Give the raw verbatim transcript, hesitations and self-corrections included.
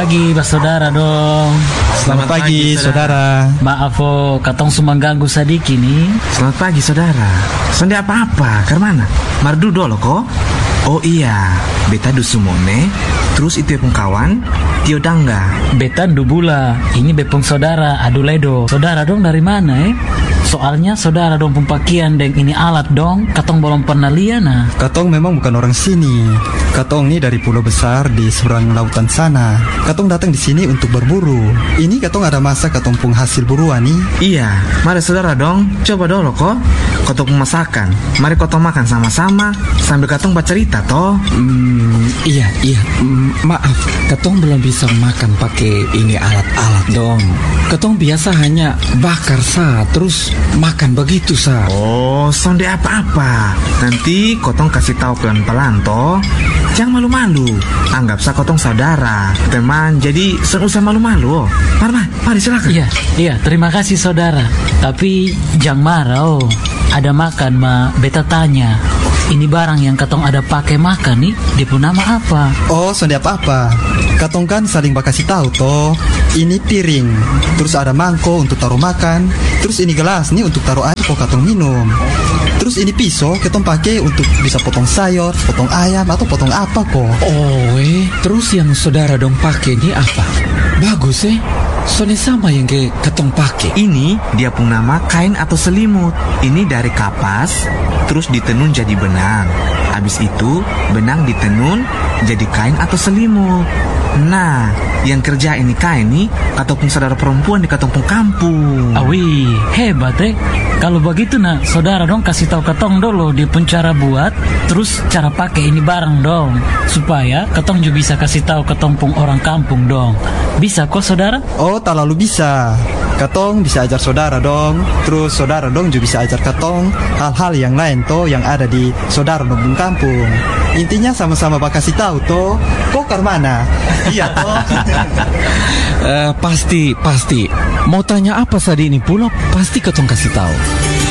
pagi, Bas Saudara dong. Selamat, Selamat pagi, saudara. Maaf oh, katong sumang ganggu sadiki nih. Selamat pagi, saudara. Sonde apa-apa, karmana? Mardu dolo kok. Oh iya, beta dusumone. Terus itu pun kawan, Tio Dangga. Beta Dubula, ini bepung saudara Aduledo. Saudara dong dari mana eh? Soalnya saudara dong pempakian deng ini alat dong. Katong belum pernah lihat nah. Katong memang bukan orang sini. Katong ini dari pulau besar di seberang lautan sana. Katong datang di sini untuk berburu. Ini katong ada masa katong pung hasil buruan nih. Iya, mari saudara dong, coba dulu kok. Katong pung masakan. Mari katong makan sama-sama sambil katong bercerita toh. Hmm, iya iya. Hmm, maaf, katong belum bisa makan pakai ini alat-alat dong. Katong biasa hanya bakar sa, terus makan begitu sa. Oh, sonde apa-apa. Nanti kotong kasih tahu pelan-pelan toh. Jangan malu-malu. Anggap sa kotong saudara, teman. Jadi sen usah malu-malu. Oh. Mari, mari silakan. Iya, iya. Terima kasih saudara. Tapi jangan marah oh. Ada makan ma, beta tanya. Ini barang yang katong ada pakai makan nih, dia pun nama apa? Oh, sonde apa-apa. Katong kan saling bakasih tahu toh. Ini piring, terus ada mangkok untuk taruh makan, terus ini gelas nih untuk taruh air kok katong minum. Terus ini pisau katong pakai untuk bisa potong sayur, potong ayam atau potong apa kok. Oh, eh, terus yang saudara dong pakai ini apa? Bagus eh. Soalnya sama yang ke katong pakai. Ini dia pun nama kain atau selimut. Ini dari kapas, terus ditenun jadi benang. Habis itu benang ditenun jadi kain atau selimut. Nah, yang kerja ini kain nih katong saudara perempuan di katong kampung. Awi, hebat eh. Kalau begitu nah, saudara dong kasih tahu katong dulu dia pun cara buat, terus cara pakai ini barang dong, supaya katong juga bisa kasih tahu katong pun orang kampung dong. Bisa kok saudara? Oh, tak lalu bisa. Katong bisa ajar saudara dong. Terus saudara dong juga bisa ajar katong hal-hal yang lain toh yang ada di saudara dong kampung. Intinya sama-sama bakasih tahu toh. Kok karmana? Iya toh. uh, pasti pasti. Mau tanya apa tadi ini pula pasti katong kasih tahu.